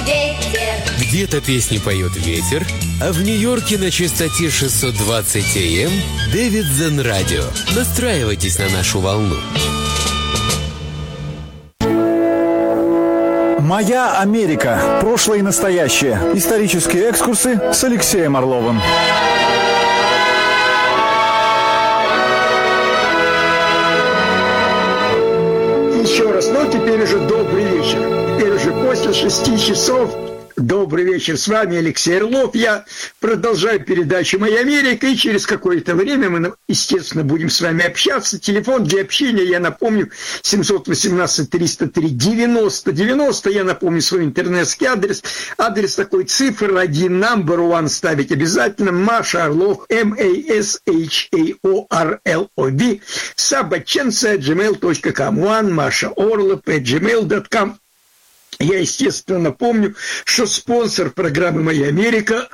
ветер. Где-то песни поет ветер, а в Нью-Йорке на частоте 620 АМ Дэвидсон Радио. Настраивайтесь на нашу волну. «Моя Америка. Прошлое и настоящее». Исторические экскурсы с Алексеем Орловым. Еще раз, теперь уже добрый вечер. Теперь уже после 6 часов. Добрый вечер, с вами Алексей Орлов. Я продолжаю передачу «Моя Америка», и через какое-то время мы, естественно, будем с вами общаться. Телефон для общения, я напомню, 718-303-90-90. Я напомню свой интернетский адрес. Адрес такой: цифра 1, number 1 ставить обязательно. Маша Орлов, MASHAORLOV, @gmail.com. One Маша Орлов @gmail.com. Я, естественно, напомню, что спонсор программы «Моя Америка»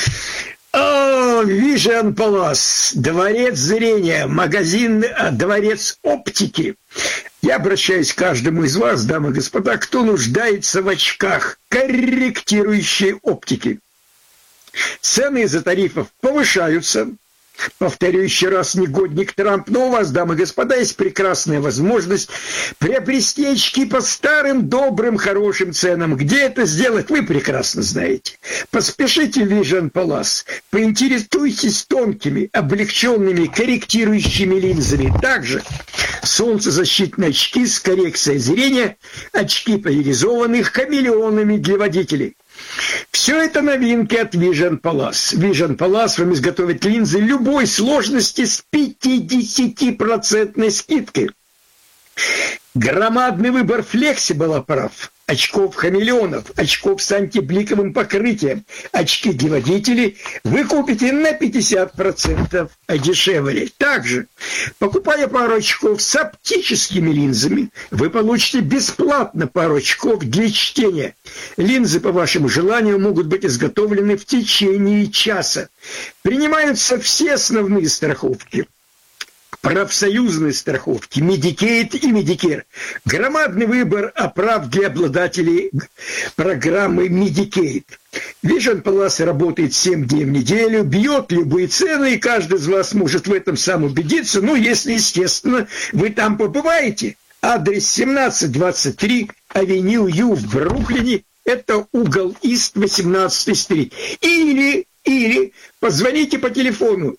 Vision Palace, дворец зрения, магазин «Дворец оптики». Я обращаюсь к каждому из вас, дамы и господа, кто нуждается в очках корректирующей оптики. Цены из-за тарифов повышаются. Повторю еще раз, негодник Трамп, но у вас, дамы и господа, есть прекрасная возможность приобрести очки по старым, добрым, хорошим ценам. Где это сделать, вы прекрасно знаете. Поспешите в Vision Palace, поинтересуйтесь тонкими, облегченными, корректирующими линзами. Также солнцезащитные очки с коррекцией зрения, очки поляризованных хамелеонами для водителей. Все это новинки от Vision Palace. Vision Palace вам изготовит линзы любой сложности с 50% скидкой. Громадный выбор флексибл аппаратов, очков хамелеонов, очков с антибликовым покрытием, очки для водителей вы купите на 50% дешевле. Также, покупая пару очков с оптическими линзами, вы получите бесплатно пару очков для чтения. Линзы по вашему желанию могут быть изготовлены в течение часа. Принимаются все основные страховки. Профсоюзные страховки, Medicaid и Medicare. Громадный выбор оправ для обладателей программы Medicaid. Vision Palace работает 7 дней в неделю, бьет любые цены, и каждый из вас может в этом сам убедиться, если, естественно, вы там побываете. Адрес 1723 Авеню Ю в Бруклине, это угол Ист 18-й стрит. Или позвоните по телефону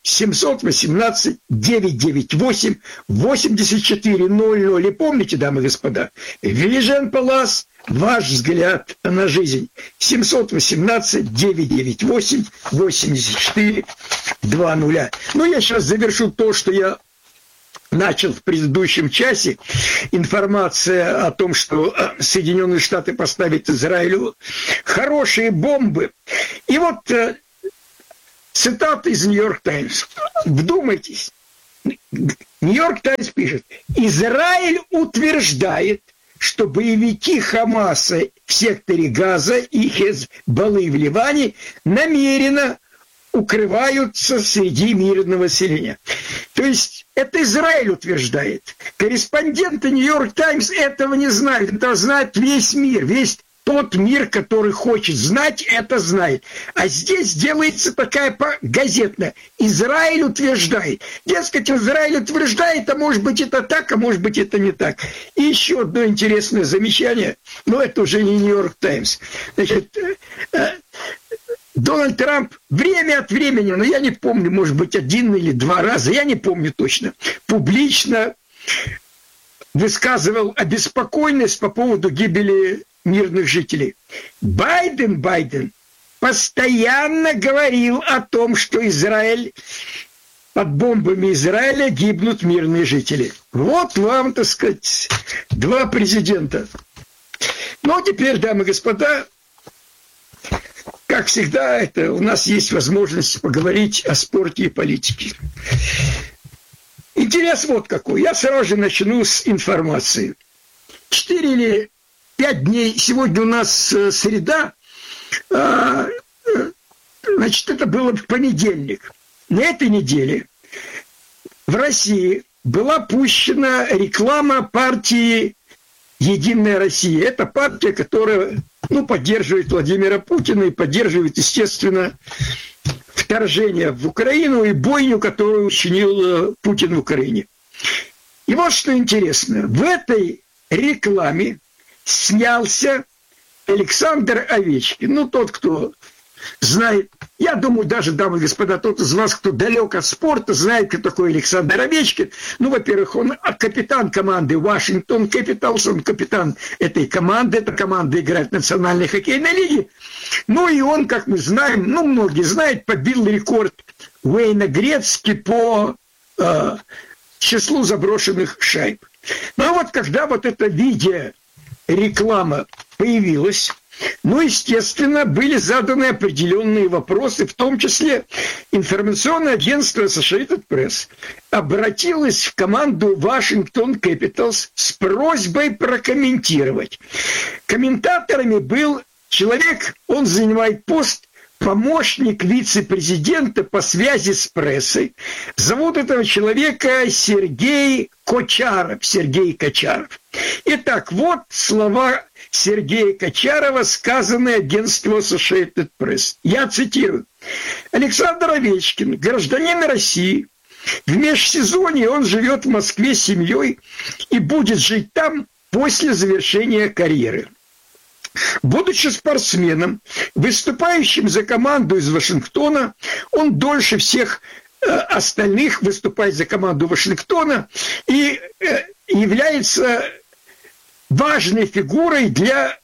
718-998-8400. И помните, дамы и господа, Vision Palace, ваш взгляд на жизнь. 718-998-8400. Я сейчас завершу то, что я начал в предыдущем часе. Информация о том, что Соединенные Штаты поставят Израилю хорошие бомбы. И цитата из «Нью-Йорк Таймс». Вдумайтесь. «Нью-Йорк Таймс» пишет: Израиль утверждает, что боевики Хамаса в секторе Газа и Хезболлы в Ливане намеренно укрываются среди мирного населения. То есть это Израиль утверждает. Корреспонденты «Нью-Йорк Таймс» этого не знают. Это знает весь мир, весь тот мир, который хочет знать, это знает. А здесь делается такая газетная. Израиль утверждает. Дескать, Израиль утверждает, а может быть это так, а может быть это не так. И еще одно интересное замечание, но это уже не «Нью-Йорк Таймс». Значит, Дональд Трамп время от времени, я не помню, может быть, 1 или 2 раза, я не помню точно, публично высказывал обеспокоенность по поводу гибели мирных жителей. Байден постоянно говорил о том, что под бомбами Израиля гибнут мирные жители. Вот вам, так сказать, 2 президента. Теперь, дамы и господа, как всегда, у нас есть возможность поговорить о спорте и политике. Интерес вот какой. Я сразу же начну с информации. 4 или 5 дней, сегодня у нас среда, значит, это было в понедельник. На этой неделе в России была пущена реклама партии «Единая Россия». Это партия, которая поддерживает Владимира Путина и поддерживает, естественно, вторжение в Украину и бойню, которую учинил Путин в Украине. И вот что интересно. В этой рекламе снялся Александр Овечкин. Тот, кто знает, я думаю, даже, дамы и господа, тот из вас, кто далек от спорта, знает, кто такой Александр Овечкин. Во-первых, он капитан команды Вашингтон Капиталс, он капитан этой команды. Эта команда играет в Национальной хоккейной лиге. И он, как мы знаем, многие знают, побил рекорд Уэйна Грецки по числу заброшенных шайб. Когда эта видеореклама появилась, естественно, были заданы определенные вопросы, в том числе информационное агентство Associated Press обратилось в команду Вашингтон Капиталс с просьбой прокомментировать. Комментаторами был человек, он занимает пост помощник вице-президента по связи с прессой. Зовут этого человека Сергей Кочаров. Итак, вот слова Сергея Кочарова, сказанные агентству Associated Press. Я цитирую. Александр Овечкин, гражданин России. В межсезонье он живет в Москве с семьей и будет жить там после завершения карьеры. Будучи спортсменом, выступающим за команду из Вашингтона, он дольше всех остальных выступает за команду Вашингтона и является важной фигурой для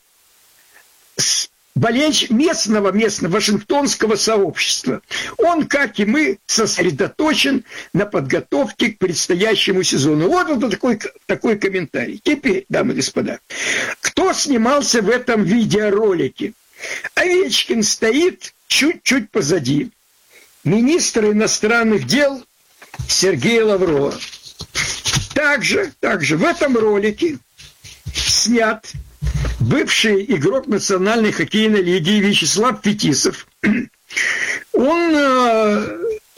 местного вашингтонского сообщества. Он, как и мы, сосредоточен на подготовке к предстоящему сезону. Вот такой комментарий. Теперь, дамы и господа, кто снимался в этом видеоролике? Овечкин стоит чуть-чуть позади. Министр иностранных дел Сергея Лаврова. Также в этом ролике снят бывший игрок Национальной хоккейной лиги Вячеслав Фетисов. Он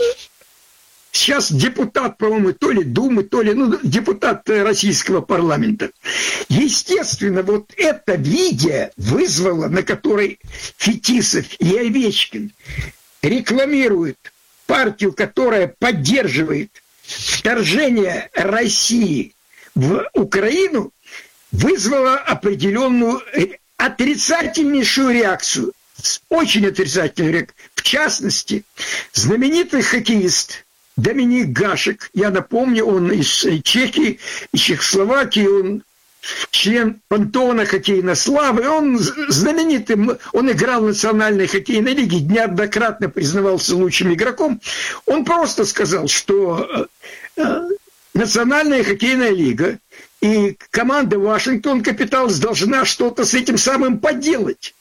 сейчас депутат, по-моему, то ли Думы, то ли депутат российского парламента. Естественно, это видео вызвало, на которой Фетисов и Овечкин рекламируют партию, которая поддерживает вторжение России в Украину, вызвало определенную отрицательнейшую реакцию, очень отрицательную реакцию. В частности, знаменитый хоккеист Доминик Гашек, я напомню, он из Чехии, из Чехословакии, он член пантеона хоккейной славы, он знаменитый, он играл в Национальной хоккейной лиге, неоднократно признавался лучшим игроком. Он просто сказал, что Национальная хоккейная лига и команда Вашингтон Капиталс должна что-то с этим самым поделать.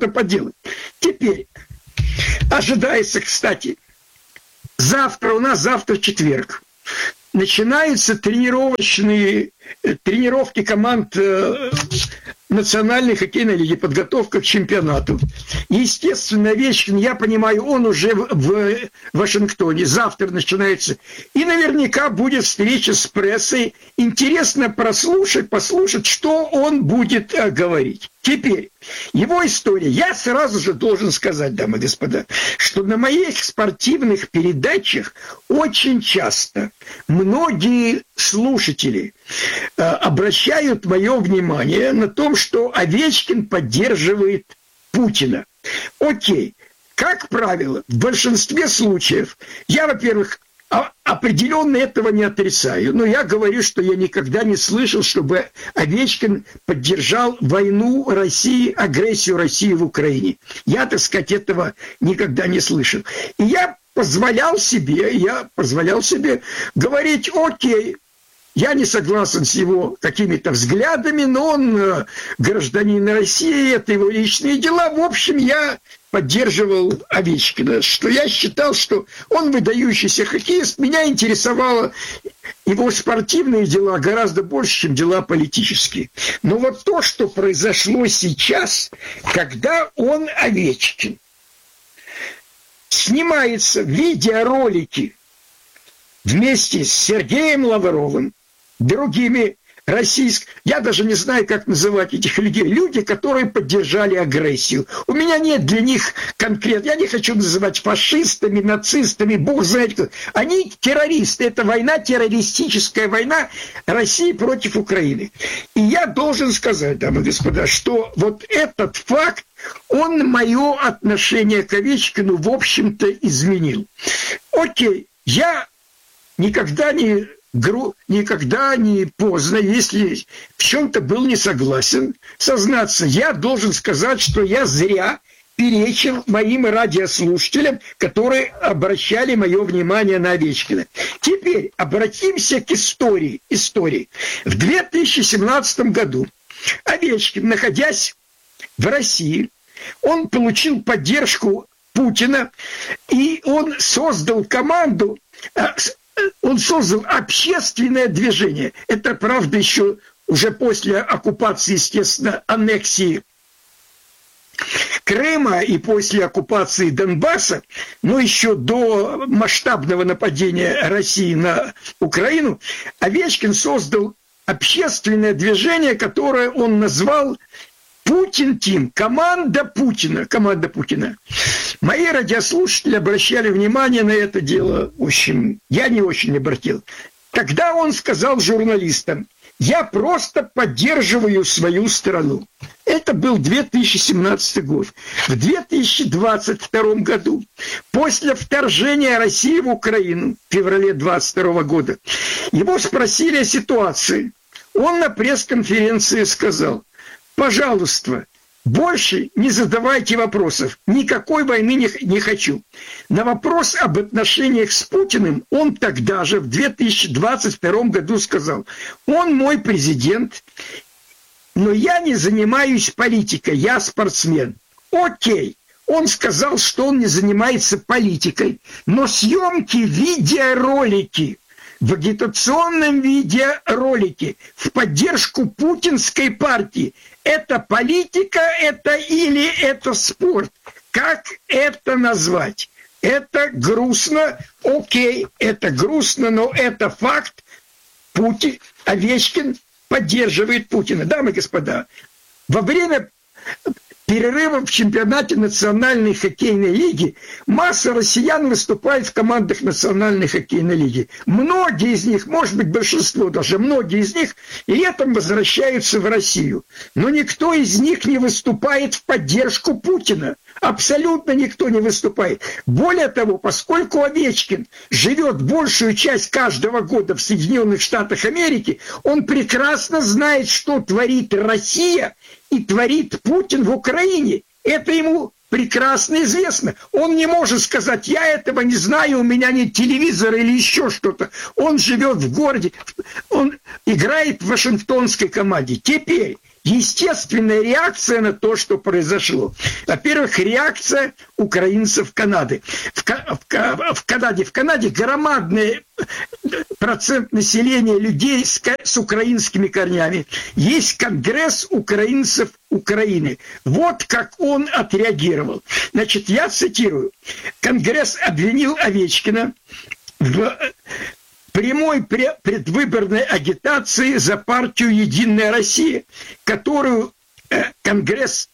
Теперь, ожидается, кстати, завтра четверг, начинаются тренировки команд Национальной хоккейной лиги, подготовка к чемпионату. Естественно, Овечкин, я понимаю, он уже в Вашингтоне, завтра начинается. И наверняка будет встреча с прессой. Интересно послушать, что он будет говорить. Теперь, его история. Я сразу же должен сказать, дамы и господа, что на моих спортивных передачах очень часто многие слушатели обращают мое внимание на том, что Овечкин поддерживает Путина. Окей, как правило, в большинстве случаев, я, во-первых, определенно этого не отрицаю, но я говорю, что я никогда не слышал, чтобы Овечкин поддержал войну России, агрессию России в Украине. Я, так сказать, этого никогда не слышал. И я позволял себе говорить: окей, я не согласен с его какими-то взглядами, но он гражданин России, это его личные дела. В общем, я поддерживал Овечкина, что я считал, что он выдающийся хоккеист. Меня интересовало его спортивные дела гораздо больше, чем дела политические. Но вот то, что произошло сейчас, когда он, Овечкин, снимается в видеоролике вместе с Сергеем Лавровым, другими российских, я даже не знаю, как называть этих людей, люди, которые поддержали агрессию. У меня нет для них конкретно, я не хочу называть фашистами, нацистами, бог знает кто. Они террористы, это война, террористическая война России против Украины. И я должен сказать, дамы и господа, что вот этот факт, он мое отношение к Овечкину, в общем-то, изменил. Окей, я никогда не поздно, если в чем-то был не согласен, сознаться. Я должен сказать, что я зря перечил моим радиослушателям, которые обращали мое внимание на Овечкина. Теперь обратимся к истории. В 2017 году Овечкин, находясь в России, он получил поддержку Путина, и он создал команду, он создал общественное движение. Это, правда, еще уже после оккупации, естественно, аннексии Крыма и после оккупации Донбасса, но еще до масштабного нападения России на Украину, Овечкин создал общественное движение, которое он назвал «Путин-Тим», команда Путина. Мои радиослушатели обращали внимание на это дело. В общем, я не очень обратил. Тогда он сказал журналистам: «Я просто поддерживаю свою страну». Это был 2017 год. В 2022 году, после вторжения России в Украину, в феврале 2022 года, его спросили о ситуации. Он на пресс-конференции сказал: «Пожалуйста, больше не задавайте вопросов. Никакой войны не хочу». На вопрос об отношениях с Путиным он тогда же, в 2022 году, сказал: «Он мой президент, но я не занимаюсь политикой, я спортсмен». Окей. Он сказал, что он не занимается политикой, но съемки, видеоролики, в агитационном видеоролике в поддержку путинской партии — это политика, это или это спорт? Как это назвать? Это грустно, окей, это грустно, но это факт. Овечкин поддерживает Путина. Дамы и господа, во время перерыва в чемпионате Национальной хоккейной лиги масса россиян выступает в командах Национальной хоккейной лиги. Многие из них, может быть, большинство даже, многие из них летом возвращаются в Россию. Но никто из них не выступает в поддержку Путина. Абсолютно никто не выступает. Более того, поскольку Овечкин живет большую часть каждого года в Соединенных Штатах Америки, он прекрасно знает, что творит Россия и творит Путин в Украине. Это ему прекрасно известно. Он не может сказать: «Я этого не знаю, у меня нет телевизора» или еще что-то. Он живет в городе, он играет в вашингтонской команде. Теперь естественная реакция на то, что произошло. Во-первых, реакция украинцев Канады. В Канаде громадный процент населения людей с украинскими корнями. Есть Конгресс украинцев Украины. Вот как он отреагировал. Значит, я цитирую. Конгресс обвинил Овечкина в прямой предвыборной агитации за партию «Единая Россия», которую Конгресс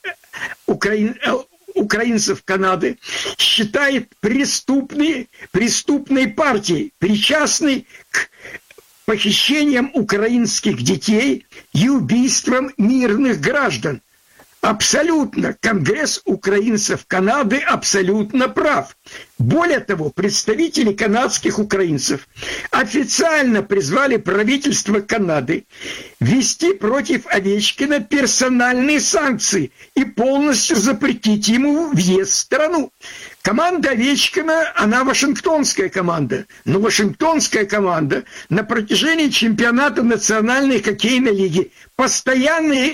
украинцев Канады считает преступной партией, причастной к похищениям украинских детей и убийствам мирных граждан. Абсолютно. Конгресс украинцев Канады абсолютно прав. Более того, представители канадских украинцев официально призвали правительство Канады ввести против Овечкина персональные санкции и полностью запретить ему въезд в страну. Команда Овечкина, она вашингтонская команда. Но вашингтонская команда на протяжении чемпионата Национальной хоккейной лиги постоянно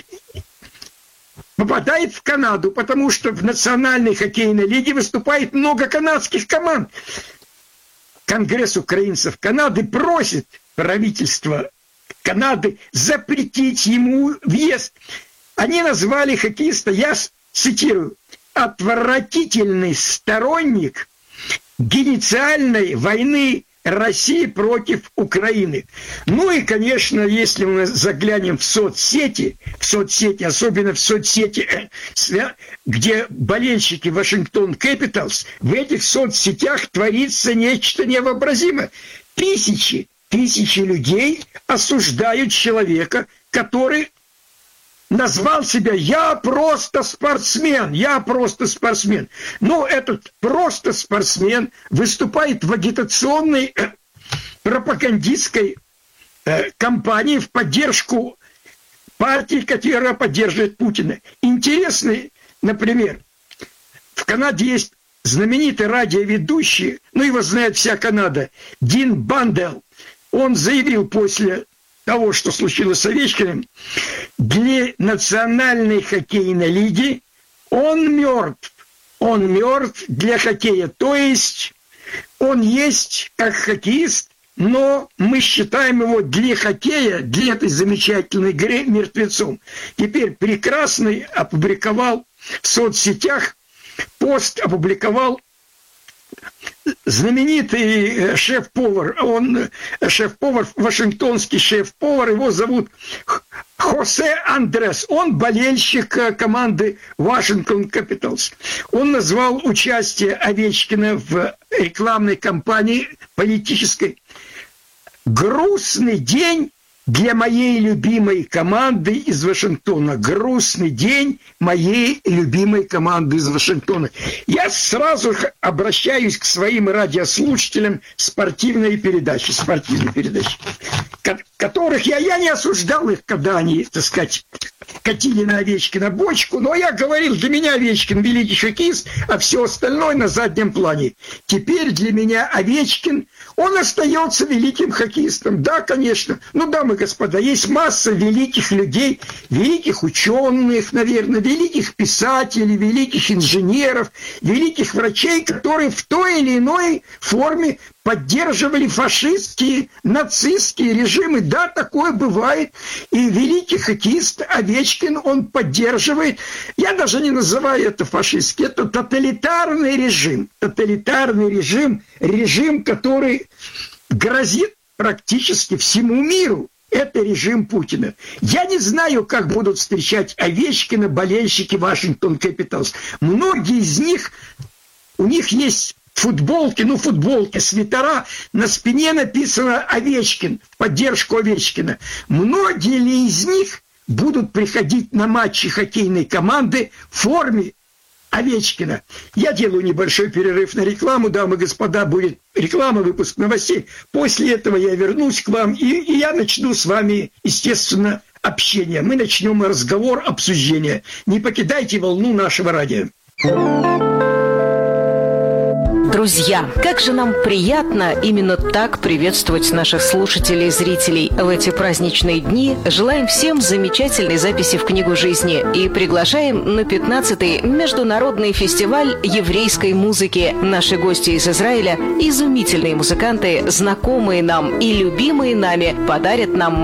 попадает в Канаду, потому что в Национальной хоккейной лиге выступает много канадских команд. Конгресс украинцев Канады просит правительство Канады запретить ему въезд. Они назвали хоккеиста, я цитирую, «отвратительный сторонник геноцидальной войны России против Украины. Ну и, конечно, если мы заглянем в соцсети, особенно в соцсети, где болельщики Вашингтон Кэпиталс, в этих соцсетях творится нечто невообразимое. Тысячи людей осуждают человека, который назвал себя «я просто спортсмен». Но этот просто спортсмен выступает в агитационной пропагандистской кампании в поддержку партии, которая поддерживает Путина. Интересный, например, в Канаде есть знаменитый радиоведущий, его знает вся Канада, Дин Бандел. Он заявил после того, что случилось с Овечкиным, для Национальной хоккейной лиги он мертв. Он мертв для хоккея. То есть он есть как хоккеист, но мы считаем его для хоккея, для этой замечательной игры мертвецом. Теперь Прекрасный опубликовал в соцсетях пост, знаменитый шеф-повар, вашингтонский шеф-повар, его зовут Хосе Андрес, он болельщик команды Вашингтон Кэпиталс. Он назвал участие Овечкина в рекламной кампании политической «Грустный день для моей любимой команды из Вашингтона». Грустный день моей любимой команды из Вашингтона. Я сразу обращаюсь к своим радиослушателям спортивной передачи, которых я не осуждал их, когда они, так сказать, катили на Овечкина бочку, но я говорил, для меня Овечкин великий хоккеист, а все остальное на заднем плане. Теперь для меня Овечкин, он остается великим хоккеистом. Да, конечно. Дамы и господа, есть масса великих людей, великих ученых, наверное, великих писателей, великих инженеров, великих врачей, которые в той или иной форме поддерживали фашистские, нацистские режимы. Да, такое бывает. И великий хоккеист Овечкин, он поддерживает. Я даже не называю это фашистский. Это тоталитарный режим. Режим, который грозит практически всему миру. Это режим Путина. Я не знаю, как будут встречать Овечкина болельщики Вашингтон Кэпиталс. Многие из них, у них есть футболки, свитера, на спине написано «Овечкин», в поддержку Овечкина. Многие ли из них будут приходить на матчи хоккейной команды в форме Овечкина? Я делаю небольшой перерыв на рекламу, дамы и господа, будет реклама, выпуск новостей. После этого я вернусь к вам, и я начну с вами, естественно, общение. Мы начнем разговор, обсуждение. Не покидайте волну нашего радио. Друзья, как же нам приятно именно так приветствовать наших слушателей и зрителей в эти праздничные дни. Желаем всем замечательной записи в книгу жизни и приглашаем на 15-й международный фестиваль еврейской музыки. Наши гости из Израиля, изумительные музыканты, знакомые нам и любимые нами, подарят нам